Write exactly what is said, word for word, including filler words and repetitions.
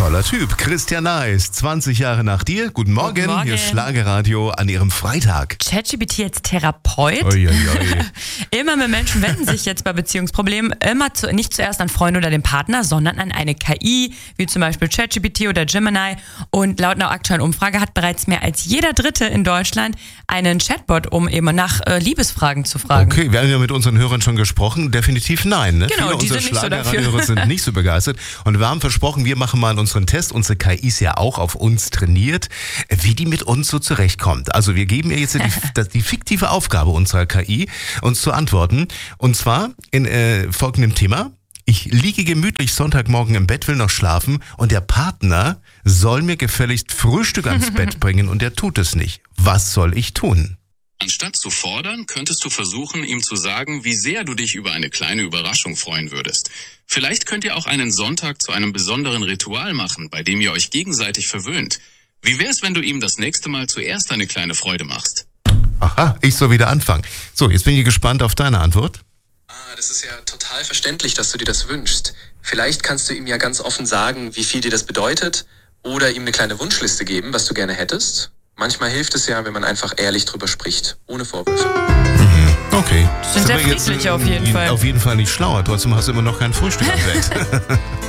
Toller Typ. Christian Neis, zwanzig Jahre nach dir. Guten Morgen, Guten Morgen. Hier ist Schlagerradio an Ihrem Freitag. ChatGPT jetzt Therapeut. Ui, ui, ui. Immer mehr Menschen wenden sich jetzt bei Beziehungsproblemen immer zu, nicht zuerst an Freunde oder den Partner, sondern an eine K I, wie zum Beispiel ChatGPT oder Gemini. Und laut einer aktuellen Umfrage hat bereits mehr als jeder Dritte in Deutschland einen Chatbot, um eben nach äh, Liebesfragen zu fragen. Okay, wir haben ja mit unseren Hörern schon gesprochen. Definitiv nein. Ne? Genau, Viele die unserer sind nicht so dafür. Schlagerradiohörer sind nicht so begeistert. Und wir haben versprochen, wir machen mal unseren Test. Unsere K I ist ja auch auf uns trainiert, wie die mit uns so zurechtkommt. Also wir geben ihr jetzt die, die fiktive Aufgabe unserer K I, uns zu antworten. Und zwar in äh, folgendem Thema. Ich liege gemütlich Sonntagmorgen im Bett, will noch schlafen und der Partner soll mir gefälligst Frühstück ans Bett bringen und er tut es nicht. Was soll ich tun? Anstatt zu fordern, könntest du versuchen, ihm zu sagen, wie sehr du dich über eine kleine Überraschung freuen würdest. Vielleicht könnt ihr auch einen Sonntag zu einem besonderen Ritual machen, bei dem ihr euch gegenseitig verwöhnt. Wie wär's, wenn du ihm das nächste Mal zuerst eine kleine Freude machst? Aha, ich soll wieder anfangen. So, jetzt bin ich gespannt auf deine Antwort. Ah, das ist ja total verständlich, dass du dir das wünschst. Vielleicht kannst du ihm ja ganz offen sagen, wie viel dir das bedeutet oder ihm eine kleine Wunschliste geben, was du gerne hättest. Manchmal hilft es ja, wenn man einfach ehrlich drüber spricht, ohne Vorwürfe. Mhm, okay. Sind sehr wir jetzt, friedlich auf jeden Fall. Auf jeden Fall nicht schlauer. Trotzdem hast du immer noch kein Frühstück am Bett.